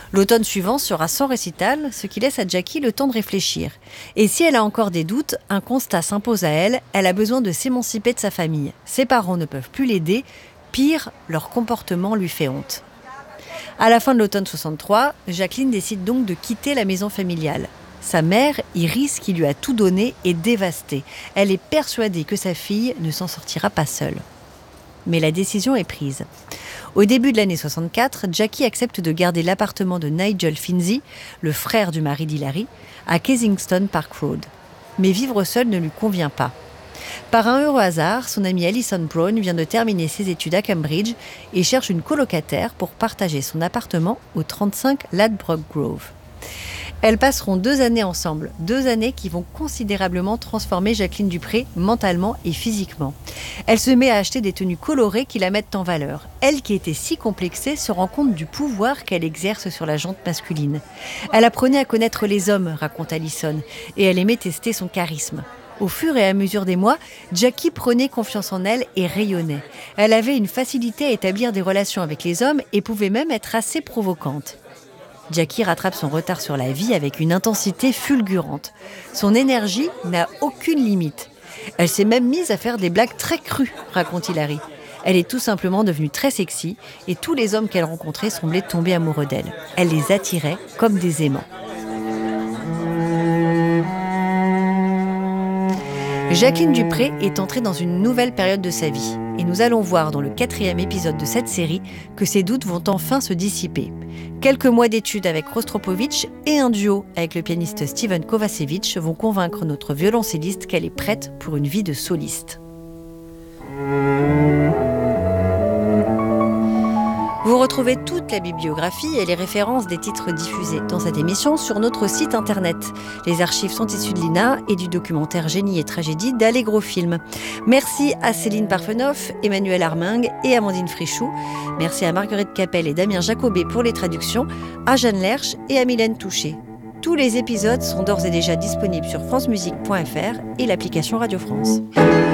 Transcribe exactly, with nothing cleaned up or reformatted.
L'automne suivant sera sans récital, ce qui laisse à Jackie le temps de réfléchir. Et si elle a encore des doutes, un constat s'impose à elle, elle a besoin de s'émanciper de sa famille. Ses parents ne peuvent plus l'aider, pire, leur comportement lui fait honte. À la fin de l'automne soixante-trois, Jacqueline décide donc de quitter la maison familiale. Sa mère, Iris, qui lui a tout donné, est dévastée. Elle est persuadée que sa fille ne s'en sortira pas seule. Mais la décision est prise. Au début de l'année soixante-quatre, Jackie accepte de garder l'appartement de Nigel Finzi, le frère du mari d'Hilary, à Kensington Park Road. Mais vivre seule ne lui convient pas. Par un heureux hasard, son amie Alison Brown vient de terminer ses études à Cambridge et cherche une colocataire pour partager son appartement au trente-cinq Ladbroke Grove. Elles passeront deux années ensemble, deux années qui vont considérablement transformer Jacqueline Dupré mentalement et physiquement. Elle se met à acheter des tenues colorées qui la mettent en valeur. Elle, qui était si complexée, se rend compte du pouvoir qu'elle exerce sur la jante masculine. Elle apprenait à connaître les hommes, raconte Alison, et elle aimait tester son charisme. Au fur et à mesure des mois, Jackie prenait confiance en elle et rayonnait. Elle avait une facilité à établir des relations avec les hommes et pouvait même être assez provocante. Jackie rattrape son retard sur la vie avec une intensité fulgurante. Son énergie n'a aucune limite. Elle s'est même mise à faire des blagues très crues, raconte Hilary. Elle est tout simplement devenue très sexy et tous les hommes qu'elle rencontrait semblaient tomber amoureux d'elle. Elle les attirait comme des aimants. Jacqueline Dupré est entrée dans une nouvelle période de sa vie. Et nous allons voir dans le quatrième épisode de cette série que ses doutes vont enfin se dissiper. Quelques mois d'études avec Rostropovitch et un duo avec le pianiste Steven Kovacevic vont convaincre notre violoncelliste qu'elle est prête pour une vie de soliste. Vous retrouvez toute la bibliographie et les références des titres diffusés dans cette émission sur notre site internet. Les archives sont issues de l'I N A et du documentaire Génie et tragédie d'Allegro Film. Merci à Céline Parfenoff, Emmanuel Armingue et Amandine Frichou. Merci à Marguerite Capel et Damien Jacobet pour les traductions, à Jeanne Lerche et à Mylène Touché. Tous les épisodes sont d'ores et déjà disponibles sur francemusique point f r et l'application Radio France.